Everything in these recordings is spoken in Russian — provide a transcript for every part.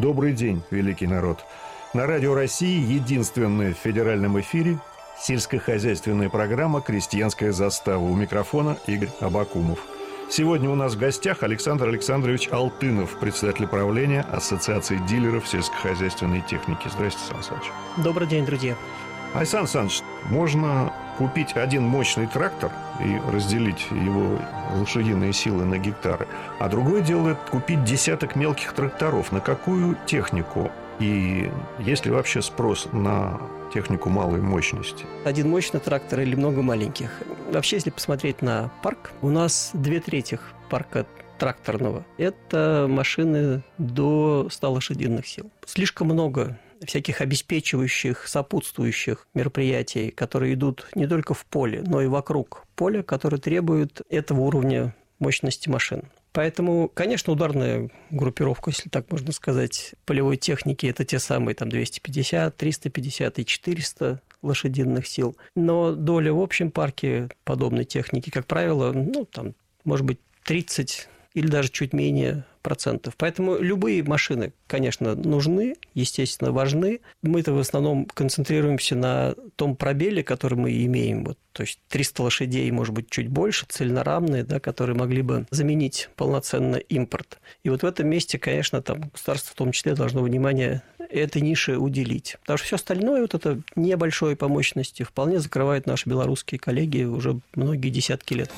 Добрый день, великий народ. На Радио России единственная в федеральном эфире сельскохозяйственная программа «Крестьянская застава». У микрофона Игорь Абакумов. Сегодня у нас в гостях Александр Александрович Алтынов, председатель правления Ассоциации дилеров сельскохозяйственной техники. Здравствуйте, Сан Саныч. Добрый день, друзья. Александр Александрович, можно купить один мощный трактор и разделить его лошадиные силы на гектары, а другое дело – это купить десяток мелких тракторов. На какую технику? И есть ли вообще спрос на технику малой мощности? Один мощный трактор или много маленьких? Вообще, если посмотреть на парк, у нас 2/3 парка тракторного – это машины до 100 лошадиных сил. Слишком много всяких обеспечивающих, сопутствующих мероприятий, которые идут не только в поле, но и вокруг поля, которые требуют этого уровня мощности машин. Поэтому, конечно, ударная группировка, если так можно сказать, полевой техники – это те самые там 250, 350 и 400 лошадиных сил. Но доля в общем парке подобной техники, как правило, может быть 30 или даже чуть менее процентов. Поэтому любые машины, конечно, нужны, естественно, важны. Мы-то в основном концентрируемся на том пробеле, который мы имеем. То есть 300 лошадей, может быть, чуть больше, цельнорамные, которые могли бы заменить полноценно импорт. И в этом месте, конечно, государство в том числе должно внимание этой нише уделить. Потому что все остальное, это небольшое по мощности, вполне закрывают наши белорусские коллеги уже многие десятки лет.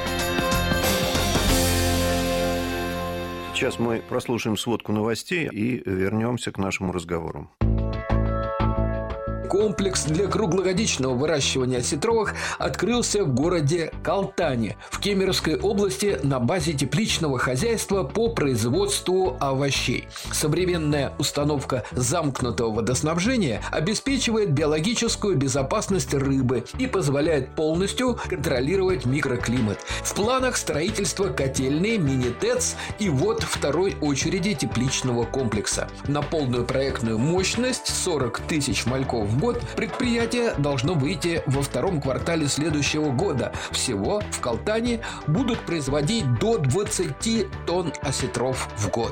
Сейчас мы прослушаем сводку новостей и вернемся к нашему разговору. Комплекс для круглогодичного выращивания осетровых открылся в городе Калтане в Кемеровской области на базе тепличного хозяйства по производству овощей. Современная установка замкнутого водоснабжения обеспечивает биологическую безопасность рыбы и позволяет полностью контролировать микроклимат. В планах строительства котельной, мини-ТЭЦ и ввод второй очереди тепличного комплекса. На полную проектную мощность 40 тысяч мальков в год предприятие должно выйти во втором квартале следующего года. Всего в Калтане будут производить до 20 тонн осетров в год.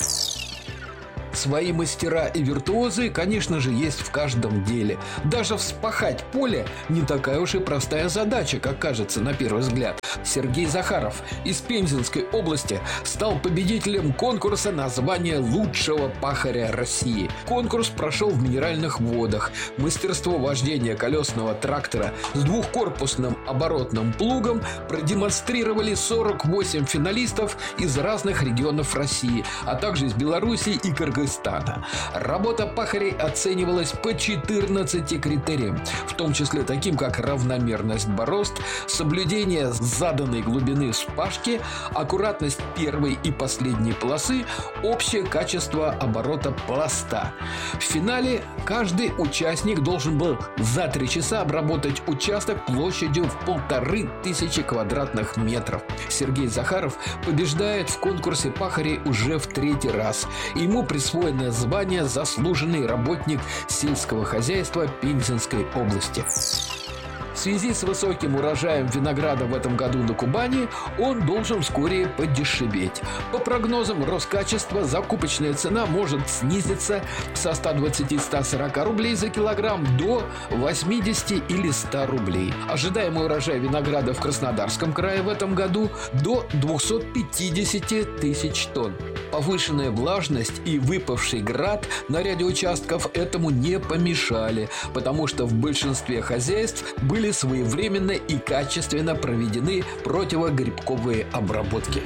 Свои мастера и виртуозы, конечно же, есть в каждом деле. Даже вспахать поле не такая уж и простая задача, как кажется на первый взгляд. Сергей Захаров из Пензенской области стал победителем конкурса на звание лучшего пахаря России. Конкурс прошел в Минеральных водах. Мастерство вождения колесного трактора с двухкорпусным оборотным плугом продемонстрировали 48 финалистов из разных регионов России, а также из Белоруссии и Кыргызстана. Работа пахарей оценивалась по 14 критериям, в том числе таким, как равномерность борозд, соблюдение заданной глубины вспашки, аккуратность первой и последней полосы, общее качество оборота пласта. В финале каждый участник должен был за 3 часа обработать участок площадью в 1500 квадратных метров. Сергей Захаров побеждает в конкурсе пахарей уже в 3-й раз. Ему присвоено звание «Заслуженный работник сельского хозяйства Пензенской области». В связи с высоким урожаем винограда в этом году на Кубани он должен вскоре подешеветь. По прогнозам Роскачества, закупочная цена может снизиться со 120-140 рублей за килограмм до 80 или 100 рублей. Ожидаемый урожай винограда в Краснодарском крае в этом году до 250 тысяч тонн. Повышенная влажность и выпавший град на ряде участков этому не помешали, потому что в большинстве хозяйств были своевременно и качественно проведены противогрибковые обработки.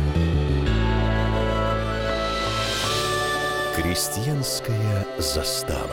Крестьянская застава.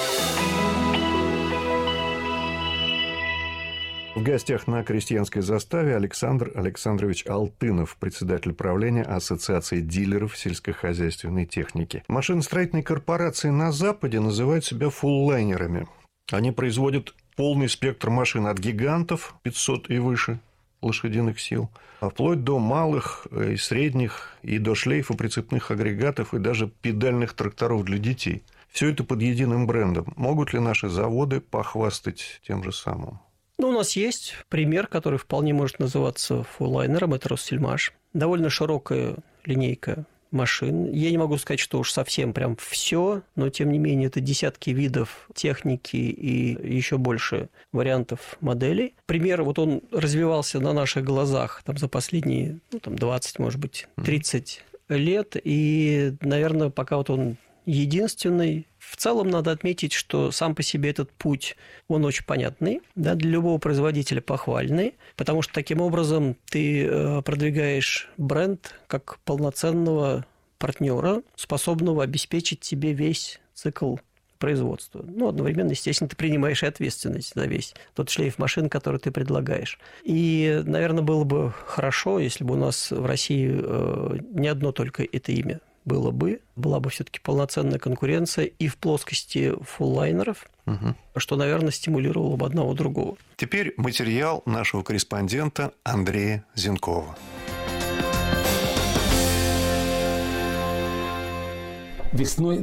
В гостях на крестьянской заставе Александр Александрович Алтынов, председатель правления Ассоциации дилеров сельскохозяйственной техники. Машиностроительные корпорации на Западе называют себя фуллайнерами. Они производят полный спектр машин от гигантов 500 и выше лошадиных сил, вплоть до малых и средних, и до шлейфа прицепных агрегатов, и даже педальных тракторов для детей. Все это под единым брендом. Могут ли наши заводы похвастать тем же самым? У нас есть пример, который вполне может называться фуллайнером. Это Россельмаш. Довольно широкая линейка машин. Я не могу сказать, что уж совсем прям все, но тем не менее это десятки видов техники и еще больше вариантов моделей. Пример, вот он развивался на наших глазах там, за последние 20, может быть, 30 лет, и, наверное, пока вот он единственный. В целом надо отметить, что сам по себе этот путь, он очень понятный, да, для любого производителя похвальный, потому что таким образом ты продвигаешь бренд как полноценного партнера, способного обеспечить тебе весь цикл производства. Одновременно, естественно, ты принимаешь и ответственность за весь тот шлейф машин, который ты предлагаешь. И, наверное, было бы хорошо, если бы у нас в России не одно только это имя была бы все-таки полноценная конкуренция и в плоскости фуллайнеров, что, наверное, стимулировало бы одного другого. Теперь материал нашего корреспондента Андрея Зенкова. Весной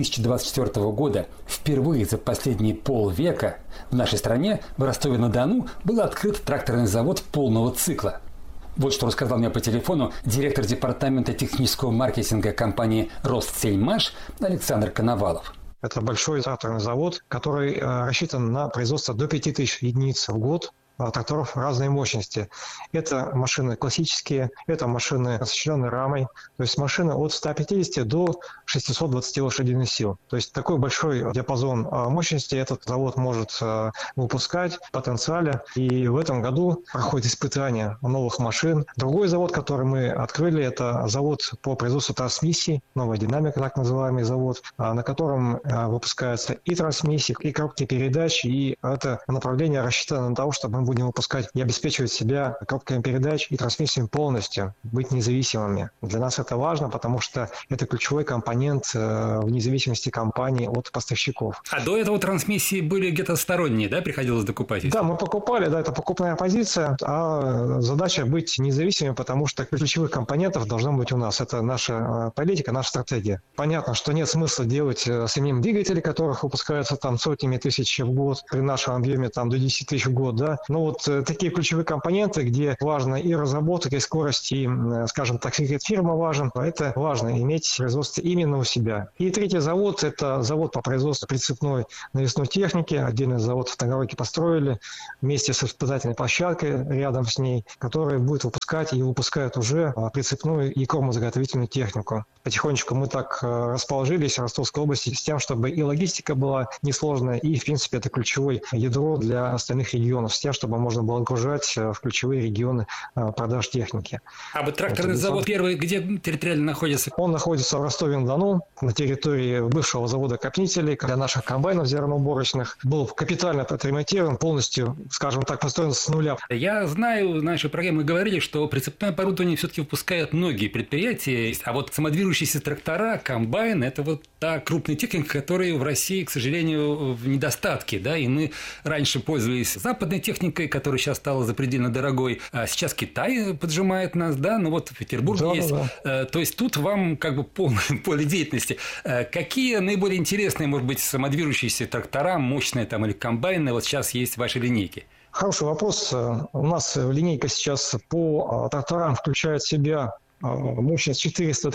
2024 года впервые за последние полвека в нашей стране в Ростове-на-Дону был открыт тракторный завод полного цикла. Вот что рассказал мне по телефону директор департамента технического маркетинга компании «Ростсельмаш» Александр Коновалов. Это большой тракторный завод, который рассчитан на производство до 5000 единиц в год тракторов разной мощности. Это машины классические, это машины с расчленной рамой, то есть машины от 150 до 620 лошадиных сил. То есть такой большой диапазон мощности этот завод может выпускать в потенциале. И в этом году проходит испытание новых машин. Другой завод, который мы открыли, это завод по производству трансмиссий, новая динамика, так называемый завод, на котором выпускаются и трансмиссии, и коробки передач. И это направление рассчитано на то, чтобы мы будем выпускать и обеспечивать себя коробками передач и трансмиссиями полностью, быть независимыми. Для нас это важно, потому что это ключевой компонент в независимости компании от поставщиков. А до этого трансмиссии были где-то сторонние, да, приходилось докупать? Да, мы покупали, да, это покупная позиция, а задача быть независимыми, потому что ключевых компонентов должно быть у нас. Это наша политика, наша стратегия. Понятно, что нет смысла делать самим двигатели, которых выпускаются там сотнями тысяч в год, при нашем объеме там до 10 тысяч в год, да. Но вот такие ключевые компоненты, где важно и разработка, и скорость, и, скажем так, секрет фирмы важен, это важно иметь производство именно у себя. И третий завод – это завод по производству прицепной навесной техники. Отдельный завод в Таганроге построили вместе с испытательной площадкой рядом с ней, который будет выпускать и выпускает уже прицепную и кормозаготовительную технику. Потихонечку мы так расположились в Ростовской области с тем, чтобы и логистика была несложная, и, в принципе, это ключевое ядро для остальных регионов, с тем, чтобы можно было отгружать в ключевые регионы продаж техники. А вот тракторный завод первый где территориально находится? Он находится в Ростове-на-Дону, на территории бывшего завода копнителей для наших комбайнов зерноуборочных. Был капитально отремонтирован, полностью, скажем так, построен с нуля. Я знаю, в нашей программе говорили, что прицепное оборудование все-таки выпускают многие предприятия, а вот самодвижущиеся трактора, комбайн – это вот та крупная техника, которая в России, к сожалению, в недостатке, да, и мы раньше пользовались западной техникой, которая сейчас стала запредельно дорогой, а сейчас Китай поджимает нас, да, ну вот в Петербурге есть, да. То есть тут вам как бы полное поле деятельности. Какие наиболее интересные, может быть, самодвижущиеся трактора, мощные там или комбайны вот сейчас есть в вашей линейке? Хороший вопрос. У нас линейка сейчас по тракторам включает в себя мощность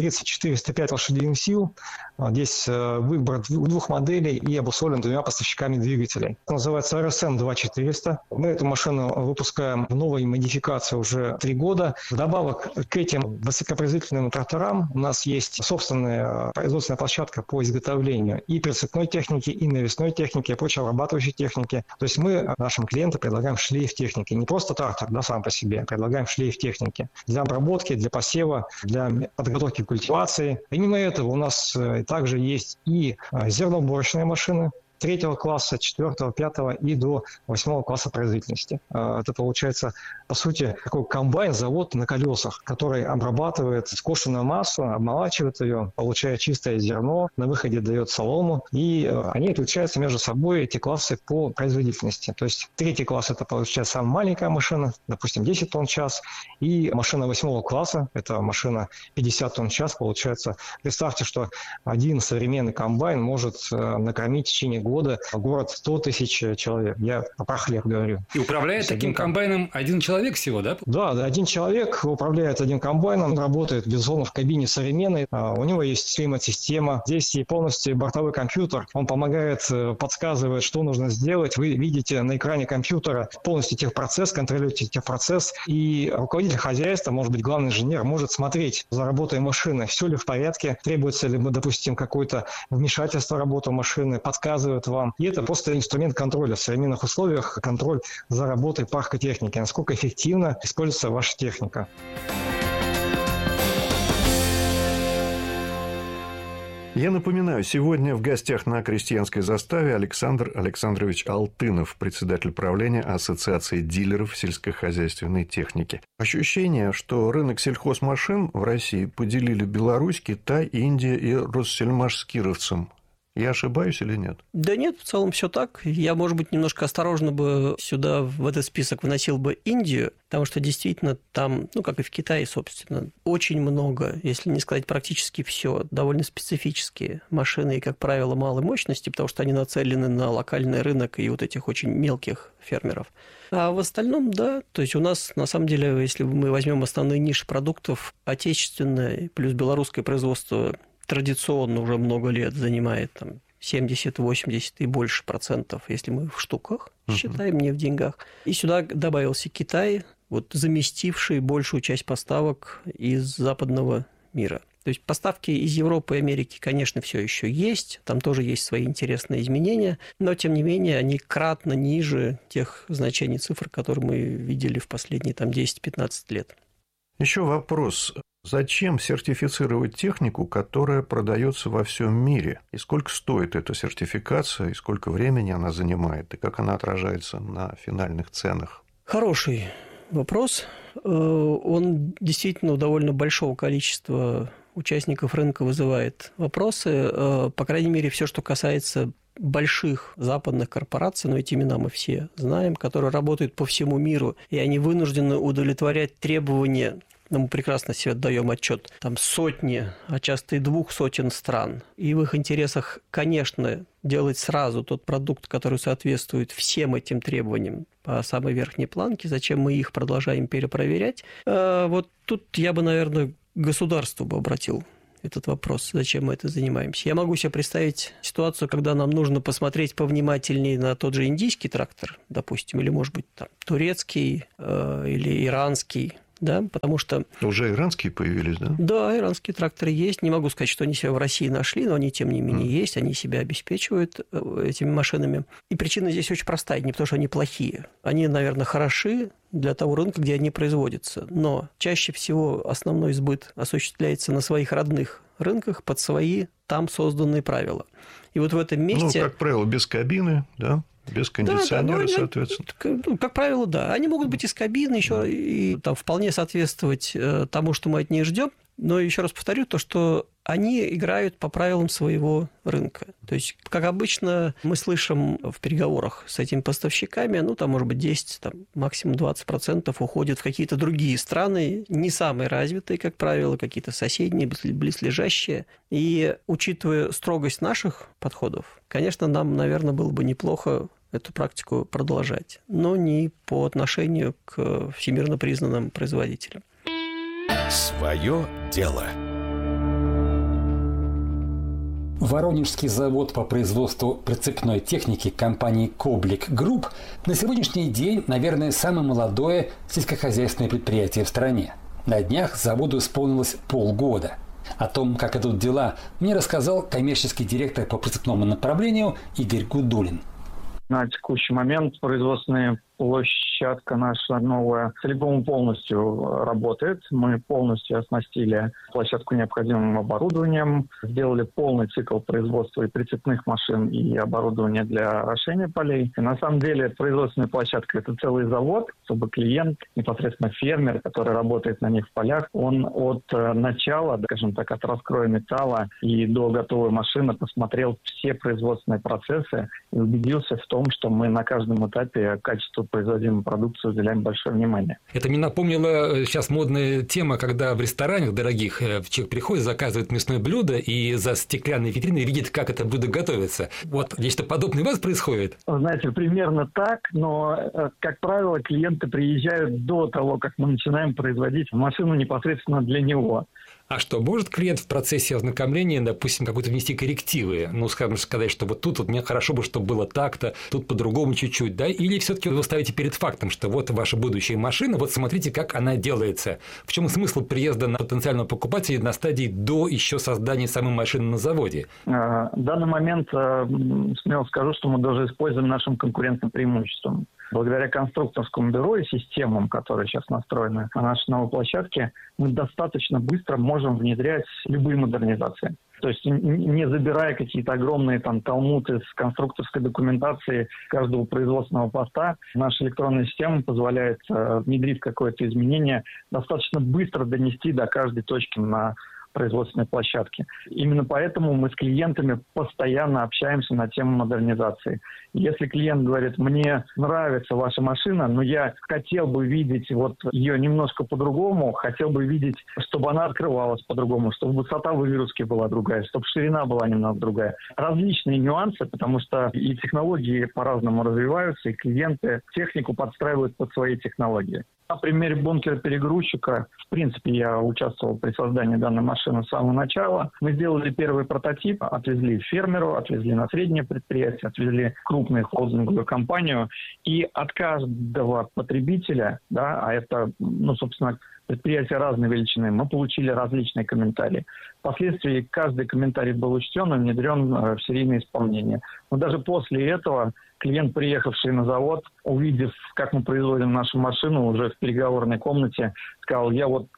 430-405 лошадиных сил. Здесь выбор двух моделей и обусловлен двумя поставщиками двигателей. Это называется RSM 2400. Мы эту машину выпускаем в новой модификации уже 3 года. Вдобавок к этим высокопроизводительным тракторам у нас есть собственная производственная площадка по изготовлению и прицепной техники, и навесной техники, и прочей обрабатывающей техники. То есть мы нашим клиентам предлагаем шлейф техники. Не просто трактор, да, сам по себе, предлагаем шлейф техники для обработки, для посева, для подготовки к культивации. Помимо этого у нас также есть и зерноуборочные машины 3 класса, 4, 5 и до 8 класса производительности. Это получается, по сути, такой комбайн-завод на колесах, который обрабатывает скошенную массу, обмолачивает ее, получая чистое зерно, на выходе дает солому, и они отличаются между собой, эти классы, по производительности. То есть 3 класс – это, получается, самая маленькая машина, допустим, 10 тонн в час, и машина 8 класса – это машина 50 тонн в час, получается. Представьте, что один современный комбайн может накормить в течение года город 100 тысяч человек. Я про хлеб говорю. И управляет таким комбайном один человек всего, да? Да, один человек управляет одним комбайном, работает, безусловно, в кабине современной. У него есть климат-система. Здесь и полностью бортовой компьютер. Он помогает, подсказывает, что нужно сделать. Вы видите на экране компьютера полностью техпроцесс, контролируете техпроцесс. И руководитель хозяйства, может быть, главный инженер, может смотреть за работой машины, все ли в порядке, требуется ли, допустим, какое-то вмешательство в работу машины, подсказывает вам. И это просто инструмент контроля в современных условиях, контроль за работой парка техники, насколько эффективно используется ваша техника. Я напоминаю, сегодня в гостях на Крестьянской заставе Александр Александрович Алтынов, председатель правления Ассоциации дилеров сельскохозяйственной техники. Ощущение, что рынок сельхозмашин в России поделили Беларусь, Китай, Индия и Россельмаш с кировцем. Я ошибаюсь или нет? Да нет, в целом все так. Я, может быть, немножко осторожно бы сюда в этот список вносил бы Индию, потому что действительно там, как и в Китае, собственно, очень много, если не сказать практически все, довольно специфические машины и, как правило, малой мощности, потому что они нацелены на локальный рынок и вот этих очень мелких фермеров. А в остальном, да, то есть у нас, на самом деле, если мы возьмем основные ниши продуктов, отечественное плюс белорусское производство традиционно уже много лет занимает 70, 80 и больше процентов, если мы в штуках считаем, не в деньгах. И сюда добавился Китай, заместивший большую часть поставок из западного мира. То есть поставки из Европы и Америки, конечно, все еще есть, там тоже есть свои интересные изменения, но, тем не менее, они кратно ниже тех значений цифр, которые мы видели в последние 10-15 лет. Еще вопрос. Зачем сертифицировать технику, которая продается во всем мире? И сколько стоит эта сертификация, и сколько времени она занимает, и как она отражается на финальных ценах? Хороший вопрос. Он действительно у довольно большого количества участников рынка вызывает вопросы. По крайней мере, все, что касается больших западных корпораций, но эти имена мы все знаем, которые работают по всему миру, и они вынуждены удовлетворять требования. Но мы прекрасно себе отдаем отчет. Там сотни, а часто и 200 стран. И в их интересах, конечно, делать сразу тот продукт, который соответствует всем этим требованиям по самой верхней планке. Зачем мы их продолжаем перепроверять? Вот тут я бы, наверное, государству бы обратил этот вопрос, зачем мы это занимаемся. Я могу себе представить ситуацию, когда нам нужно посмотреть повнимательнее на тот же индийский трактор, допустим, или, может быть, турецкий или иранский. Да, потому что... Уже иранские появились, да? Да, иранские тракторы есть. Не могу сказать, что они себя в России нашли, но они, тем не менее, есть. Они себя обеспечивают этими машинами. И причина здесь очень простая. Не потому, что они плохие. Они, наверное, хороши для того рынка, где они производятся. Но чаще всего основной сбыт осуществляется на своих родных рынках под свои там созданные правила. И вот в этом месте... как правило, без кабины, да? Без кондиционера, соответственно. Как правило, да. Они могут быть из кабины еще и вполне соответствовать тому, что мы от них ждем. Но еще раз повторю то, что они играют по правилам своего рынка. То есть, как обычно, мы слышим в переговорах с этими поставщиками, может быть, 10, максимум 20% уходят в какие-то другие страны, не самые развитые, как правило, какие-то соседние, близлежащие. И, учитывая строгость наших подходов, конечно, нам, наверное, было бы неплохо эту практику продолжать, но не по отношению к всемирно признанным производителям. Свое дело. Воронежский завод по производству прицепной техники компании «Коблик Групп» на сегодняшний день, наверное, самое молодое сельскохозяйственное предприятие в стране. На днях заводу исполнилось полгода. О том, как идут дела, мне рассказал коммерческий директор по прицепному направлению Игорь Гудулин. На текущий момент производственная площадка наша новая целиком полностью работает. Мы полностью оснастили площадку необходимым оборудованием, сделали полный цикл производства и прицепных машин, и оборудования для орошения полей. И на самом деле производственная площадка – это целый завод, чтобы клиент, непосредственно фермер, который работает на них в полях, он от начала, скажем так, от раскроя металла и до готовой машины посмотрел все производственные процессы и убедился в том, что мы на каждом этапе качество производимой продукции уделяем большое внимание. Это мне напомнило сейчас модная тема, когда в ресторанах дорогих человек приходит, заказывает мясное блюдо и за стеклянной витриной видит, как это блюдо готовится. Вот нечто подобное у вас происходит? Знаете, примерно так, но, как правило, клиенты приезжают до того, как мы начинаем производить машину непосредственно для него. А что, может клиент в процессе ознакомления, допустим, какой-то внести коррективы? Ну, скажем, сказать, что вот тут вот мне хорошо бы, чтобы было так-то, тут по-другому чуть-чуть, да? Или все-таки вы ставите перед фактом, что вот ваша будущая машина, вот смотрите, как она делается. В чем смысл приезда на потенциального покупателя на стадии до еще создания самой машины на заводе? В данный момент смело скажу, что мы даже используем нашим конкурентным преимуществом. Благодаря конструкторскому бюро и системам, которые сейчас настроены на нашей новой площадке, мы достаточно быстро можем внедрять любые модернизации. То есть не забирая какие-то огромные талмуды с конструкторской документации каждого производственного поста, наша электронная система позволяет внедрить какое-то изменение, достаточно быстро донести до каждой точки на производственной площадке. Именно поэтому мы с клиентами постоянно общаемся на тему модернизации. Если клиент говорит, мне нравится ваша машина, но я хотел бы видеть вот ее немножко по-другому, хотел бы видеть, чтобы она открывалась по-другому, чтобы высота выгрузки была другая, чтобы ширина была немного другая. Различные нюансы, потому что и технологии по-разному развиваются, и клиенты технику подстраивают под свои технологии. На примере бункера-перегрузчика, в принципе, я участвовал при создании данной машины с самого начала. Мы сделали первый прототип, отвезли фермеру, отвезли на среднее предприятие, отвезли в крупную холдинговую компанию. И от каждого потребителя, да, а это, собственно, предприятия разной величины, мы получили различные комментарии. Впоследствии каждый комментарий был учтен и внедрен в серийное исполнение. Но даже после этого клиент, приехавший на завод, увидев, как мы производим нашу машину, уже в переговорной комнате, сказал, я вот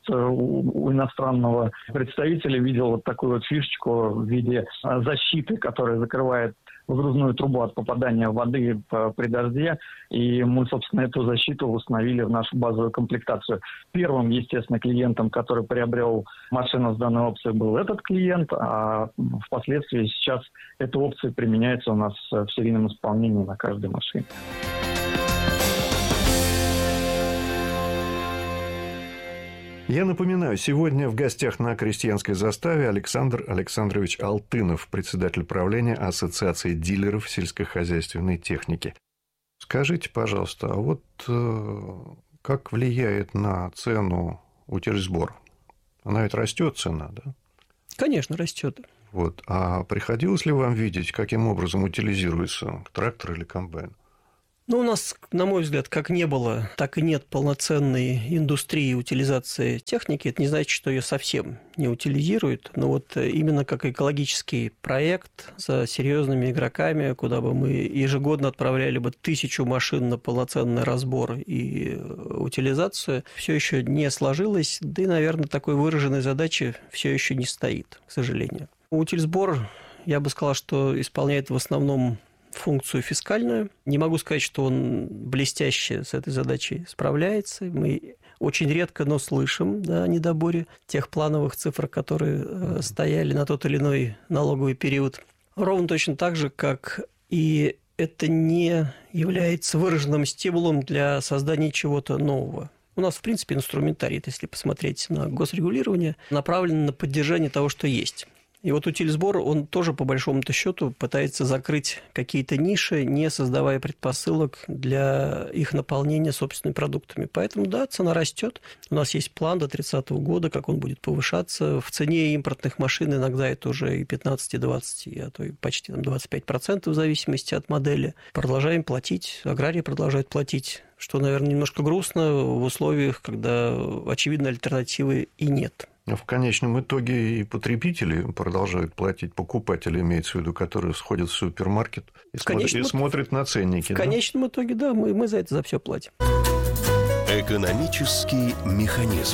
у иностранного представителя видел вот такую вот фишечку в виде защиты, которая закрывает выгрузную трубу от попадания воды при дожде, и мы, собственно, эту защиту установили в нашу базовую комплектацию. Первым, естественно, клиентом, который приобрел машину с данной опцией, был этот клиент, а впоследствии сейчас эта опция применяется у нас в серийном исполнении на каждой машине. Я напоминаю, сегодня в гостях на Крестьянской заставе Александр Александрович Алтынов, председатель правления Ассоциации дилеров сельскохозяйственной техники. Скажите, пожалуйста, а вот как влияет на цену утильсбор? Она ведь растет, цена, да? Конечно, растет. Вот. А приходилось ли вам видеть, каким образом утилизируется трактор или комбайн? У нас, на мой взгляд, как не было, так и нет полноценной индустрии утилизации техники. Это не значит, что ее совсем не утилизируют, но вот именно как экологический проект с серьезными игроками, куда бы мы ежегодно отправляли бы 1000 машин на полноценный разбор и утилизацию, все еще не сложилось, да и, наверное, такой выраженной задачи все еще не стоит, к сожалению. Утильсбор, я бы сказал, что исполняет в основном функцию фискальную. Не могу сказать, что он блестяще с этой задачей справляется. Мы очень редко, но слышим о недоборе тех плановых цифр, которые стояли на тот или иной налоговый период. Ровно точно так же, как и это не является выраженным стимулом для создания чего-то нового. У нас, в принципе, инструментарий, если посмотреть на госрегулирование, направлен на поддержание того, что есть. И вот утильсбор, он тоже, по большому-то счету, пытается закрыть какие-то ниши, не создавая предпосылок для их наполнения собственными продуктами. Поэтому, да, цена растет. У нас есть план до 30 года, как он будет повышаться. В цене импортных машин иногда это уже и 15, и 20, а то и почти 25% в зависимости от модели. Продолжаем платить, аграрии продолжают платить, что, наверное, немножко грустно в условиях, когда, очевидно, альтернативы и нет. В конечном итоге и потребители продолжают платить, покупатели, имеется в виду, которые сходят в супермаркет и смотрят на ценники. В конечном итоге, да, мы за это за все платим. Экономический механизм.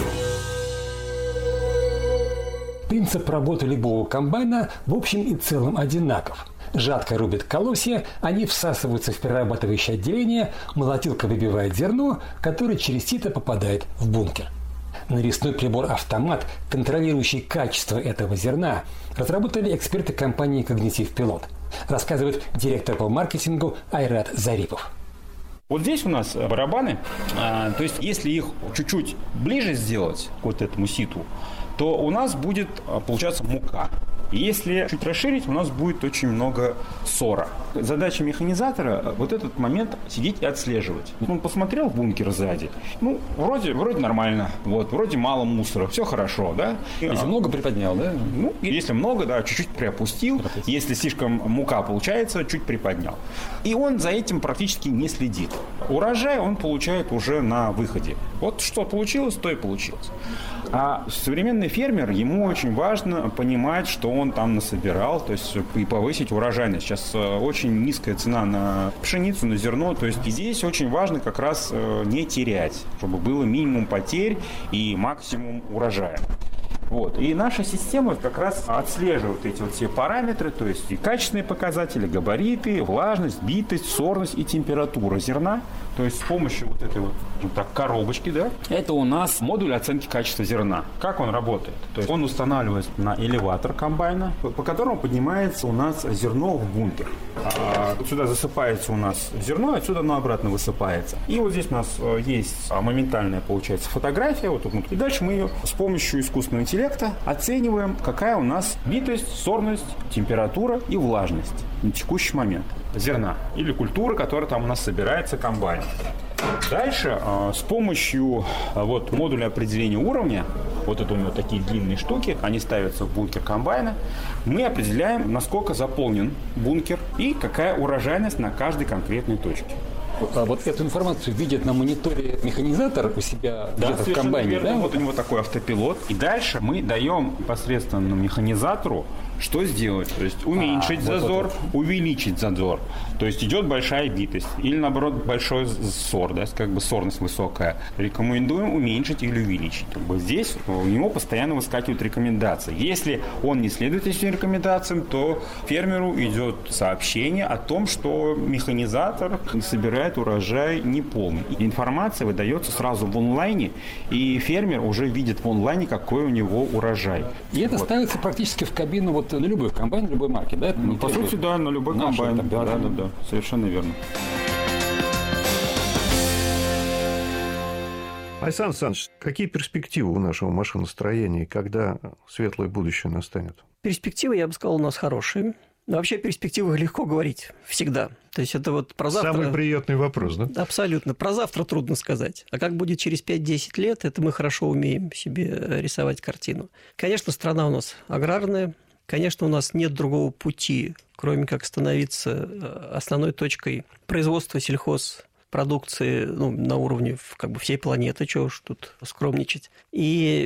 Принцип работы любого комбайна в общем и целом одинаков. Жатка рубит колосья, они всасываются в перерабатывающее отделение, молотилка выбивает зерно, которое через сито попадает в бункер. Нарезной прибор-автомат, контролирующий качество этого зерна, разработали эксперты компании «Когнитив Пилот», рассказывает директор по маркетингу Айрат Зарипов. Вот здесь у нас барабаны, то есть если их чуть-чуть ближе сделать к вот этому ситу, то у нас будет получаться мука. Если чуть расширить, у нас будет очень много сора. Задача механизатора вот этот момент сидеть и отслеживать. Он посмотрел в бункер сзади, вроде нормально, вроде мало мусора, все хорошо, да? Если много приподнял, да? Если много, да, чуть-чуть приопустил. Если слишком мука получается, чуть приподнял. И он за этим практически не следит. Урожай он получает уже на выходе. Вот что получилось, то и получилось. А современный фермер, ему очень важно понимать, что он там насобирал, то есть и повысить урожайность. Сейчас очень низкая цена на пшеницу, на зерно, то есть здесь очень важно как раз не терять, чтобы было минимум потерь и максимум урожая. И наша система как раз отслеживает эти все параметры, то есть и качественные показатели, габариты, влажность, битость, сорность и температура зерна. То есть с помощью вот этой коробочки, да, это у нас модуль оценки качества зерна. Как он работает? То есть он устанавливается на элеватор комбайна, по которому поднимается у нас зерно в бункер. Сюда засыпается у нас зерно, отсюда оно обратно высыпается. И вот здесь у нас есть моментальная, получается, фотография. И дальше мы ее с помощью искусственного интеллекта оцениваем, какая у нас битость, сорность, температура и влажность на текущий момент зерна или культуры, которая там у нас собирается комбайн. Дальше с помощью модуля определения уровня, это у него такие длинные штуки, они ставятся в бункер комбайна, мы определяем, насколько заполнен бункер и какая урожайность на каждой конкретной точке. Эту информацию видит на мониторе механизатор у себя где-то в комбайне, верно. Да? У него такой автопилот. И дальше мы даем непосредственно механизатору, что сделать. То есть уменьшить зазор, увеличить зазор. То есть идет большая битость. Или наоборот большой сор, да, сорность высокая. Рекомендуем уменьшить или увеличить. Здесь у него постоянно выскакивают рекомендации. Если он не следует этим рекомендациям, то фермеру идет сообщение о том, что механизатор собирает урожай неполный. Информация выдается сразу в онлайне, и фермер уже видит в онлайне, какой у него урожай. И это ставится практически в кабину на любой комбайн, любой марки, да? По сути, да, на любой комбайн. Да, совершенно верно. Александр Александрович, какие перспективы у нашего машиностроения, когда светлое будущее настанет? Перспективы, я бы сказал, у нас хорошие. Но вообще о перспективах легко говорить всегда. То есть это про завтра... Самый приятный вопрос, да? Абсолютно. Про завтра трудно сказать. А как будет через 5-10 лет, это мы хорошо умеем себе рисовать картину. Конечно, страна у нас аграрная. Конечно, у нас нет другого пути, кроме как становиться основной точкой производства сельхозпродукции на уровне всей планеты, чего уж тут скромничать. И